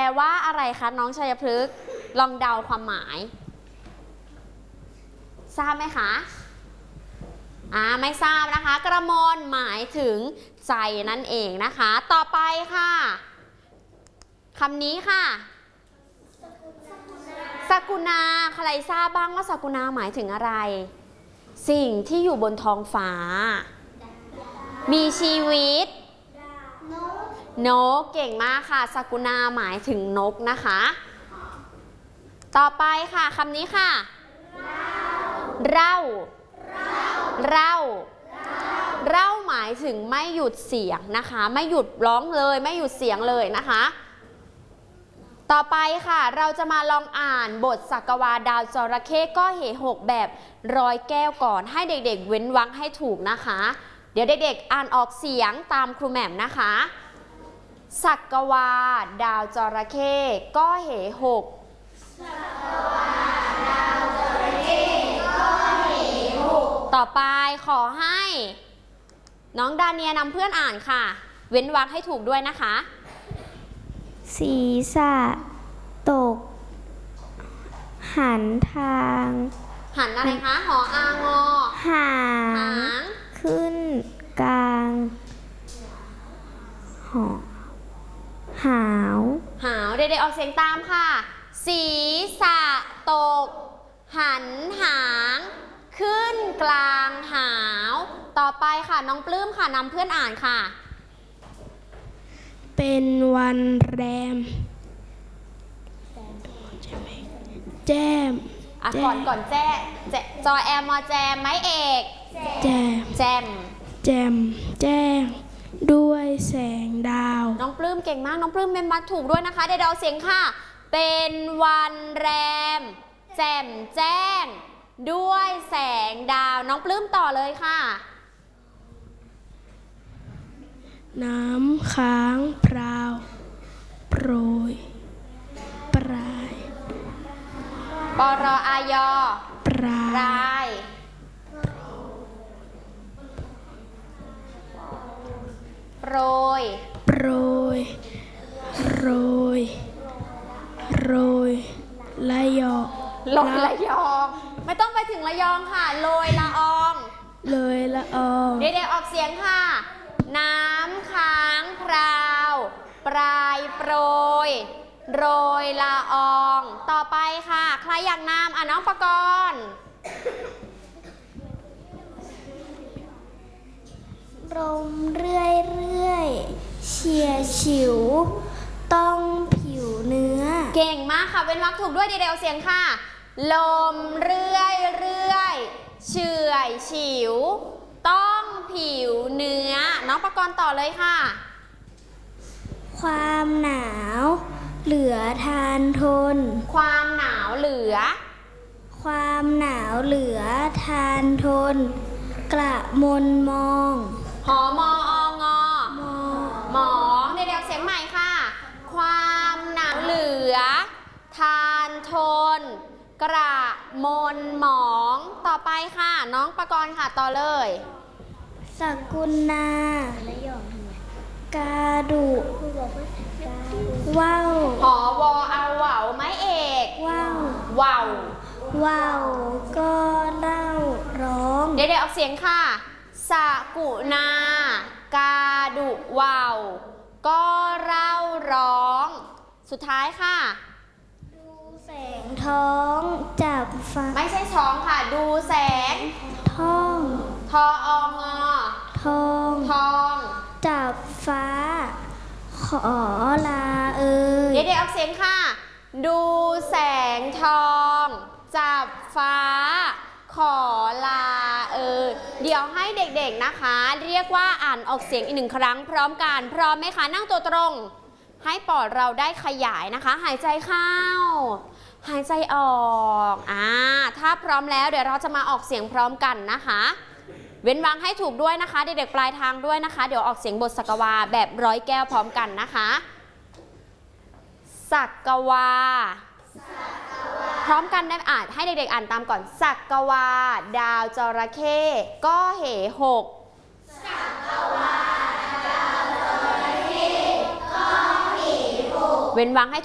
ว่าอะไรคะน้องชัยพฤกษ์ลองเดาความหมายทราบไหมคะไม่ทราบนะคะกระมนหมายถึงใจนั่นเองนะคะต่อไปค่ะคำนี้ค่ะสกุณาใครทราบบ้างว่าสกุณาหมายถึงอะไรสิ่งที่อยู่บนท้องฟ้ามีชีวิตนกเก่งมากค่ะสกุณาหมายถึงนกนะคะต่อไปค่ะคำนี้ค่ะเราหมายถึงไม่หยุดเสียงนะคะไม่หยุดร้องเลยไม่หยุดเสียงเลยนะคะต่อไปค่ะเราจะมาลองอ่านบทสักวาดาวจระเข้ก็เหหกแบบร้อยแก้วก่อนให้เด็กๆเว้นวรรคให้ถูกนะคะเดี๋ยวเด็กๆอ่านออกเสียงตามครูแหม่มนะคะสักวาดาวจระเข้ก็เหหกต่อไปขอให้น้องดาเนียนำเพื่อนอ่านค่ะเว้นวรรคให้ถูกด้วยนะคะศีรษะตกหันทางหันอะไรคะหออางอหางขึ้นกลางหาวเด็กๆออกเสียงตามค่ะศีรษะตกหันหางขึ้นกลางหาวต่อไปค่ะน้องปลื้มค่ะนำเพื่อนอ่านค่ะเป็นวันแรมแจ้มก่อนแจ้จอแอมมอแจมไม้เอกแจมแจ้งด้วยแสงดาวน้องปลื้มเก่งมากน้องปลื้มเป็นมัดถูกด้วยนะคะเดี๋ยวเราเสียงค่ะเป็นวันแรมแจ่มแจ้งด้วยแสงดาวน้องปลื้มต่อเลยค่ะน้ำค้างพราวโปรยปลายปรอายอปลายโปรยละยองไม่ต้องไปถึงระยองค่ะโรยละอองเด็กๆออกเสียงค่ะน้ำค้างพราวปลายโปรยโรยละอองต่อไปค่ะใครอยากนำน้องปกรณ์ลมเรื่อยเฉียดฉิวต้องผิวเนื้อเก่งมากค่ะเป็นวรรคถูกด้วยเดี๋ยวเสียงค่ะลมเรื่อยเฉื่อยฉิวต้องผิวเนื้อน้องปกรณ์ต่อเลยค่ะความหนาวเหลือทานทนความหนาวเหลือทานทนกระมนมองหอมอองอหมองเดี๋ยวเสียงใหม่ค่ะความหนาวเหลือทานทนกระมนหมองต่อไปค่ะน้องปกรณ์ค่ะต่อเลยสกุลนากาดุว่าวหอวอเอาเหวาไม้เอกว่าวก็เล่าร้องเดี๋ยวออกเสียงค่ะสกุณากาดุว่าวก็เล่าร้องสุดท้ายค่ะดูแสงท้องจับฟ้าไม่ใช่ท้องค่ะดูแสงท้องทอองอทองจับฟ้าขอลาเดี๋ยวออกเสียงค่ะดูแสงทองจับฟ้าขอลาเดี๋ยวให้เด็กๆนะคะเรียกว่าอ่านออกเสียงอีกหนึ่งครั้งพร้อมกันพร้อมไหมคะนั่งตัวตรงให้ปอดเราได้ขยายนะคะหายใจเข้าหายใจออกถ้าพร้อมแล้วเดี๋ยวเราจะมาออกเสียงพร้อมกันนะคะเว้นวรรคให้ถูกด้วยนะคะเด็กๆปลายทางด้วยนะคะเดี๋ยวออกเสียงบทสักวาแบบร้อยแก้วพร้อมกันนะคะสักวาพร้อมกันได้ให้เด็กๆอ่านตามก่อนสักวาดาวจระเข้ก็เหหกสักวาดาวจระเข้ก็เหหกเว้นวรรคให้